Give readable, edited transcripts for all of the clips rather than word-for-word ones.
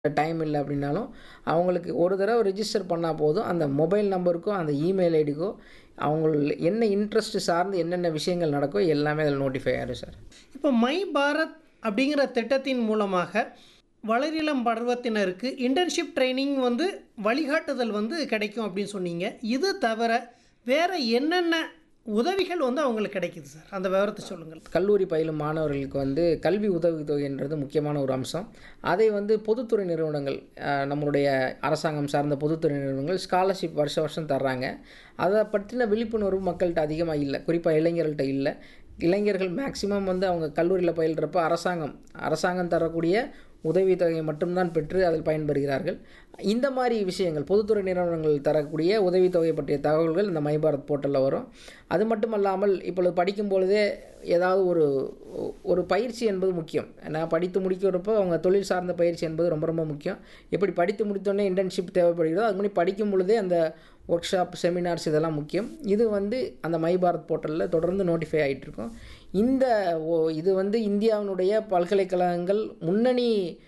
Time இல்ல அப்படின்னாலும், அவங்களுக்கு ஒரு தடவ ரிஜிஸ்டர் பண்ணா போதும். அந்த மொபைல் நம்பருக்கோ, அந்த இமெயில் ஐடிக்கோ அவங்கள் என்ன இன்ட்ரெஸ்ட் சார்ந்து என்னென்ன விஷயங்கள் நடக்கோ எல்லாமே அதில நோட்டிஃபை ஆயிரும் சார். இப்போ மை பாரத் அப்படிங்கிற திட்டத்தின் மூலமாக வளரிளம் பருவத்தினருக்கு இன்டர்ன்ஷிப் ட்ரைனிங் வந்து வழிகாட்டுதல் வந்து கிடைக்கும் அப்படின்னு சொன்னீங்க. இது தவிர வேற என்னென்ன உதவிகள் வந்து அவங்களுக்கு கிடைக்குது சார்? அந்த விவரத்த சொல்லுங்கள். கல்லூரி பயிலும் மாணவர்களுக்கு வந்து கல்வி உதவித்தொகைன்றது முக்கியமான ஒரு அம்சம். அதை வந்து பொதுத்துறை நிறுவனங்கள் நம்மளுடைய அரசாங்கம் சார்ந்த பொதுத்துறை நிறுவனங்கள் ஸ்காலர்ஷிப் வருஷம் வருஷம் தர்றாங்க. அதை பற்றின விழிப்புணர்வு மக்கள்கிட்ட அதிகமாக இல்ல. குறிப்பா இளைஞர்கள்ட்ட இல்ல. இளைஞர்கள் மேக்ஸிமம் வந்து அவங்க கல்லூரியில பயில்றப்ப அரசாங்கம் தரக்கூடிய உதவித்தொகையை மட்டும் தான் பெற்று அதில் பயன்பெறுகிறார்கள். இந்த மாரி விஷயங்கள் பொதுத்துறை நிறுவனங்கள் தரக்கூடிய உதவித்தொகை பற்றிய தகவல்கள் இந்த மை பாரத் போர்ட்டல்ல வரும். அது மட்டுமல்லாமல் இப்பொழுது படிக்கும் பொழுதே ஏதாவது ஒரு பயிற்சி என்பது முக்கியம். நான் படித்து முடிக்கிறப்போ அவங்க தொழில் சார்ந்த பயிற்சி என்பது ரொம்ப ரொம்ப முக்கியம். எப்படி படித்து முடித்தோடனே இன்டர்ன்ஷிப் தேவைப்படுகிறதோ, அதுக்கு முன்னாடி படிக்கும் பொழுதே அந்த ஒர்க் ஷாப், செமினார்ஸ் இதெல்லாம் முக்கியம். இது வந்து அந்த மை பாரத் போர்ட்டல்ல தொடர்ந்து நோட்டிஃபை ஆயிட்டிருக்கும். இது வந்து இந்தியாவினுடைய பல்கலைக்கழகங்கள் முன்னணி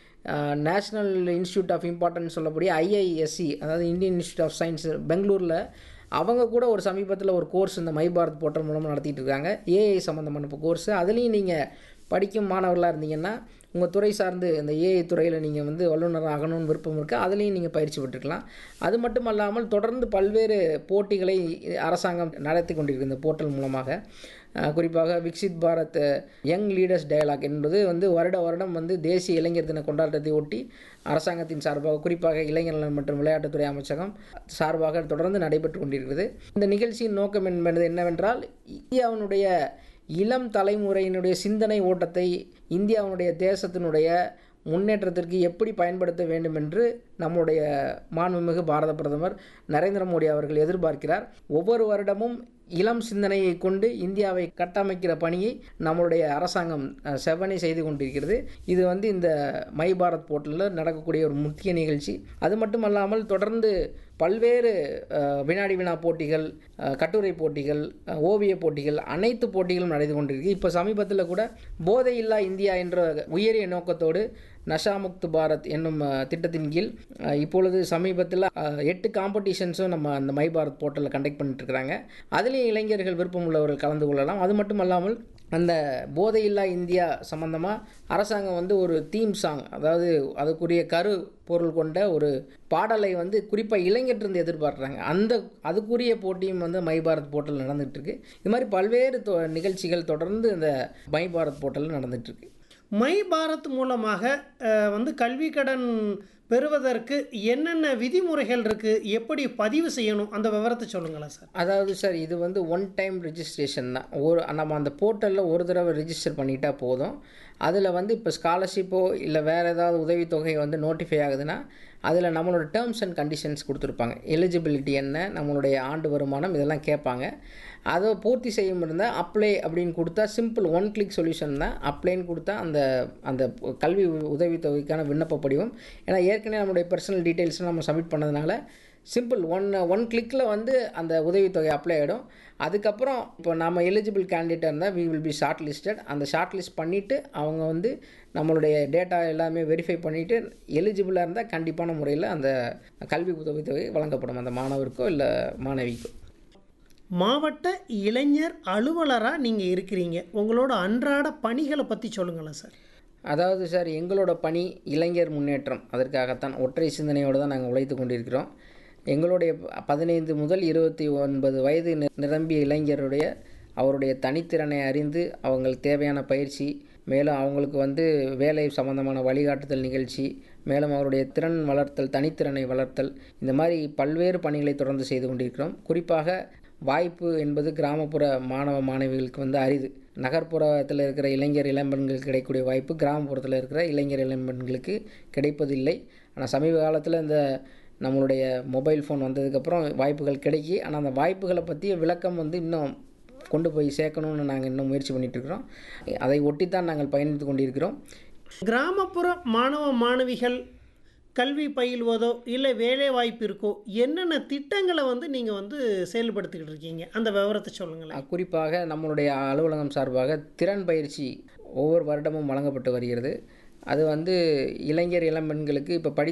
நேஷனல் இன்ஸ்டிடியூட் ஆஃப் இம்பார்ட்டன்ஸ் சொல்லக்கூடிய ஐஐஎஸ்சி, அதாவது இந்தியன் இன்ஸ்டிடியூட் ஆஃப் சயின்ஸ் பெங்களூரில் அவங்க கூட ஒரு சமீபத்தில் ஒரு கோர்ஸ் இந்த மை பாரத் போர்ட்டல் மூலமாக நடத்திட்டு இருக்காங்க. ஏஐ சம்மந்தமான கோர்ஸு. அதுலேயும் நீங்கள் படிக்கும் மாணவர்களாக இருந்தீங்கன்னா, உங்கள் துறை சார்ந்து இந்த ஏஐ துறையில் நீங்கள் வந்து வல்லுநர் ஆகணும்னு விருப்பம் இருக்குது, அதுலேயும் நீங்கள் பயிற்சி பெற்றுக்கலாம். அது மட்டும் அல்லாமல் தொடர்ந்து பல்வேறு போட்டிகளை அரசாங்கம் நடத்தி கொண்டிருக்கு இந்த போர்ட்டல் மூலமாக. குறிப்பாக Viksit Bharat young leaders dialogue என்பது வந்து வருடம் வந்து தேசிய இளைஞர் தின கொண்டாட்டத்தை ஒட்டி அரசாங்கத்தின் சார்பாக, குறிப்பாக இளைஞர் நலன் மற்றும் விளையாட்டுத்துறை அமைச்சகம் சார்பாக தொடர்ந்து நடைபெற்று கொண்டிருக்கிறது. இந்த நிகழ்ச்சியின் நோக்கம் என்பது என்னவென்றால், இந்தியாவினுடைய இளம் தலைமுறையினுடைய சிந்தனை ஓட்டத்தை இந்தியாவினுடைய தேசத்தினுடைய முன்னேற்றத்திற்கு எப்படி பயன்படுத்த வேண்டும் என்று நம்முடைய மாண்புமிகு பாரத பிரதமர் நரேந்திர மோடி அவர்கள் எதிர்பார்க்கிறார். ஒவ்வொரு வருடமும் இளம் சிந்தனையை கொண்டு இந்தியாவை கட்டமைக்கிற பணியை நம்மளுடைய அரசாங்கம் செவ்வனே செய்து கொண்டிருக்கிறது. இது வந்து இந்த மை பாரத் போர்ட்டலில் நடக்கக்கூடிய ஒரு முக்கிய நிகழ்ச்சி. அது மட்டுமல்லாமல் தொடர்ந்து பல்வேறு வினாடி வினா போட்டிகள், கட்டுரை போட்டிகள், ஓவிய போட்டிகள், அனைத்து போட்டிகளும் நடந்து கொண்டிருக்கு. இப்போ சமீபத்தில் கூட போதையில்லா இந்தியா என்ற உயரிய நோக்கத்தோடு நஷாமுக்த் பாரத் என்னும் திட்டத்தின் கீழ் இப்பொழுது சமீபத்தில் 8 காம்படிஷன்ஸும் நம்ம அந்த மை பாரத் போர்ட்டலில் கண்டக்ட் பண்ணிட்டு இருக்கிறாங்க. அதுலேயும் இளைஞர்கள் விருப்பம் உள்ளவர்கள் கலந்து கொள்ளலாம். அது மட்டும் அல்லாமல் அந்த போதையில்லா இந்தியா சம்பந்தமாக அரசாங்கம் வந்து ஒரு தீம் சாங், அதாவது அதுக்குரிய பொருள் கொண்ட ஒரு பாடலை வந்து குறிப்பாக இளைஞர்கிட்ட எதிர்பார்க்குறாங்க. அதுக்குரிய போட்டியும் வந்து மை பாரத் போர்ட்டல் நடந்துகிட்டு இருக்கு. இது மாதிரி பல்வேறு நிகழ்ச்சிகள் தொடர்ந்து இந்த மை பாரத் போர்ட்டலில் நடந்துட்டு இருக்கு. மை பாரத் மூலமாக வந்து கல்வி கடன் பெறுவதற்கு என்னென்ன விதிமுறைகள் இருக்குது, எப்படி பதிவு செய்யணும், அந்த விவரத்தை சொல்லுங்களேன் சார். அதாவது சார், இது வந்து ஒன் டைம் ரிஜிஸ்ட்ரேஷன் தான். நம்ம அந்த போர்ட்டலில் ஒரு தடவை ரிஜிஸ்டர் பண்ணிட்டால் போதும். அதில் வந்து இப்போ ஸ்காலர்ஷிப்போ இல்லை வேறு ஏதாவது உதவித்தொகை வந்து நோட்டிஃபை ஆகுதுன்னா அதில் நம்மளோட டேர்ம்ஸ் அண்ட் கண்டிஷன்ஸ் கொடுத்துருப்பாங்க. எலிஜிபிலிட்டி என்ன, நம்மளுடைய ஆண்டு வருமானம், இதெல்லாம் கேட்பாங்க. அதை பூர்த்தி செய்யும் இருந்தால் அப்ளை அப்படின்னு கொடுத்தா சிம்பிள் ஒன் கிளிக் சொல்யூஷன் தான். அப்ளைன்னு கொடுத்தா அந்த கல்வி உதவித்தொகைக்கான விண்ணப்ப படிவம், ஏன்னா ஏற்கனவே நம்மளுடைய பர்சனல் டீட்டெயில்ஸ்லாம் நம்ம சப்மிட் பண்ணதுனால சிம்பிள் ஒன் கிளிக்கில் வந்து அந்த உதவித்தொகை அப்ளை ஆகிடும். அதுக்கப்புறம் இப்போ நம்ம எலிஜிபிள் கேண்டிடேட்டாக இருந்தால் we will be short listed. அந்த ஷார்ட் லிஸ்ட் பண்ணிவிட்டு அவங்க வந்து நம்மளுடைய டேட்டா எல்லாமே வெரிஃபை பண்ணிவிட்டு எலிஜிபிளாக இருந்தால் கண்டிப்பான முறையில் அந்த கல்வி உதவித்தொகை வழங்கப்படும் அந்த மாணவருக்கோ இல்லை மாணவிக்கோ. மாவட்ட இளைஞர் அலுவலராக நீங்கள் இருக்கிறீங்க. உங்களோட அன்றாட பணிகளை பற்றி சொல்லுங்களேன் சார். அதாவது சார், எங்களோட பணி இளைஞர் முன்னேற்றம். அதற்காகத்தான் ஒற்றை சிந்தனையோடு தான் நாங்கள் உழைத்து கொண்டிருக்கிறோம். எங்களுடைய 15 முதல் 29 வயது நிரம்பிய இளைஞருடைய அவருடைய தனித்திறனை அறிந்து அவங்களுக்கு தேவையான பயிற்சி, மேலும் அவங்களுக்கு வந்து வேலை சம்பந்தமான வழிகாட்டுதல் நிகழ்ச்சி, மேலும் அவருடைய திறன் வளர்த்தல், தனித்திறனை வளர்த்தல், இந்த மாதிரி பல்வேறு பணிகளை தொடர்ந்து செய்து கொண்டிருக்கிறோம். குறிப்பாக வாய்ப்பு என்பது கிராமப்புற மாணவ மாணவிகளுக்கு வந்து அரிது. நகர்ப்புறத்தில் இருக்கிற இளைஞர் இளம்பெண்களுக்கு கிடைக்கக்கூடிய வாய்ப்பு கிராமப்புறத்தில் இருக்கிற இளைஞர் இளம்பெண்களுக்கு கிடைப்பதில்லை. ஆனால் சமீப காலத்தில் இந்த நம்மளுடைய மொபைல் ஃபோன் வந்ததுக்கப்புறம் வாய்ப்புகள் கிடைக்கி, ஆனால் அந்த வாய்ப்புகளை பற்றிய விளக்கம் வந்து இன்னும் கொண்டு போய் சேர்க்கணும்னு நாங்கள் இன்னும் முயற்சி பண்ணிகிட்ருக்கிறோம். அதை ஒட்டித்தான் நாங்கள் பயணித்து கொண்டிருக்கிறோம். கிராமப்புற மாணவ மாணவிகள் கல்வி பயில்வதோ இல்லை வேலை வாய்ப்பு இருக்கோ, என்னென்ன திட்டங்களை வந்து நீங்கள் வந்து செயல்படுத்திக்கிட்டு இருக்கீங்க, அந்த விவரத்தை சொல்லுங்களேன். குறிப்பாக நம்மளுடைய அலுவலகம் சார்பாக திறன் பயிற்சி ஒவ்வொரு வருடமும் வழங்கப்பட்டு வருகிறது. அது வந்து இளைஞர் இளம்பெண்களுக்கு இப்போ